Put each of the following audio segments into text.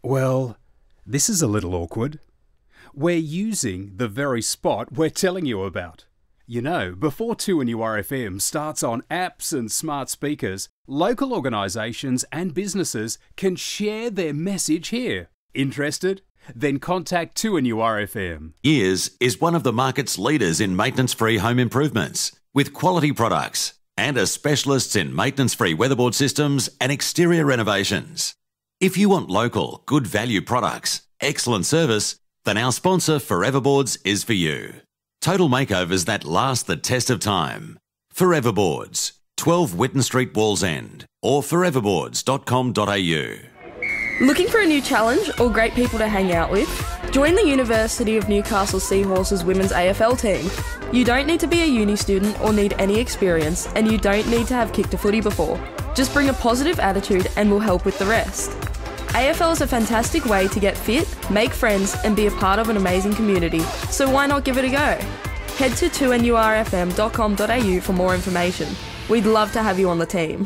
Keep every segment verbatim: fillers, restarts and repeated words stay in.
Well, this is a little awkward. We're using the very spot we're telling you about. You know, before two N U R F M starts on apps and smart speakers, local organisations and businesses can share their message here. Interested? Then contact two N U R F M. Ears is one of the market's leaders in maintenance-free home improvements, with quality products and are specialists in maintenance-free weatherboard systems and exterior renovations. If you want local, good value products, excellent service, then our sponsor Forever Boards is for you. Total makeovers that last the test of time. Forever Boards, twelve Whitten Street, Wallsend, or forever boards dot com dot a u. Looking for a new challenge or great people to hang out with? Join the University of Newcastle Seahorses Women's A F L team. You don't need to be a uni student or need any experience, and you don't need to have kicked a footy before. Just bring a positive attitude and we'll help with the rest. A F L is a fantastic way to get fit, make friends and be a part of an amazing community, so why not give it a go? Head to two N U R F M dot com dot a u for more information. We'd love to have you on the team.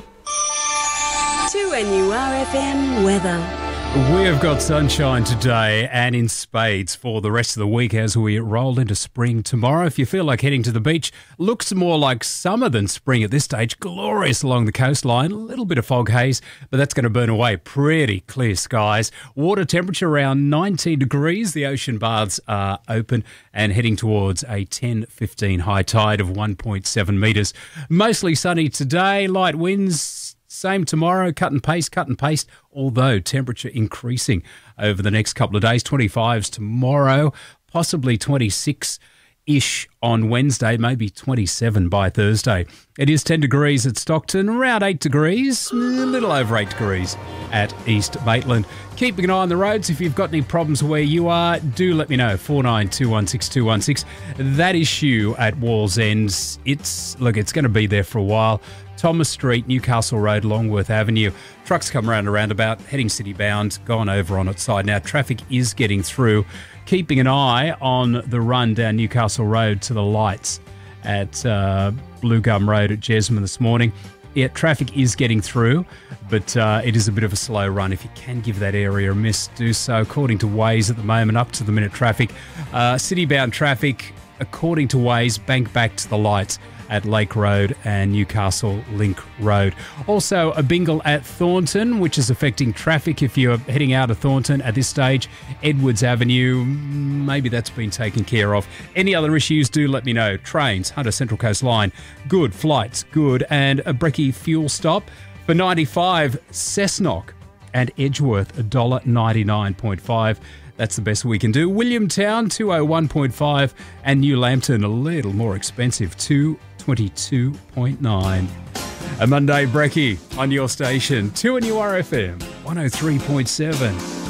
two N U R F M weather. We have got sunshine today and in spades for the rest of the week as we roll into spring tomorrow. If you feel like heading to the beach, looks more like summer than spring at this stage. Glorious along the coastline, a little bit of fog haze, but that's going to burn away. Pretty clear skies. Water temperature around nineteen degrees. The ocean baths are open and heading towards a ten fifteen high tide of one point seven metres. Mostly sunny today, light winds. Same tomorrow, cut and paste, cut and paste, although temperature increasing over the next couple of days. twenty-fives tomorrow, possibly twenty-six-ish on Wednesday, maybe twenty-seven by Thursday. It is ten degrees at Stockton, around eight degrees, a little over eight degrees at East Maitland. Keeping an eye on the roads. If you've got any problems where you are, do let me know. four nine two one six two one six. That issue at Wallsend, it's, look, it's going to be there for a while. Thomas Street, Newcastle Road, Longworth Avenue. Trucks come around a roundabout, heading city bound, gone over on its side. Now, traffic is getting through. Keeping an eye on the run down Newcastle Road to the lights at uh, Blue Gum Road at Jesmond this morning. Yeah, traffic is getting through, but uh, it is a bit of a slow run. If you can give that area a miss, do so. According to Waze at the moment, up to the minute traffic. Uh, city-bound traffic, according to Waze, bank back to the lights at Lake Road and Newcastle Link Road. Also, a bingle at Thornton, which is affecting traffic if you're heading out of Thornton at this stage. Edwards Avenue, maybe that's been taken care of. Any other issues, do let me know. Trains, Hunter Central Coast Line, good. Flights, good. And a brekkie fuel stop for ninety-five, Cessnock and Edgeworth, one dollar ninety-nine point five. That's the best we can do. Williamtown, two oh one point five, and New Lambton, a little more expensive, two twenty-two point nine. A Monday brekkie on your station, two N U R F M, one oh three point seven.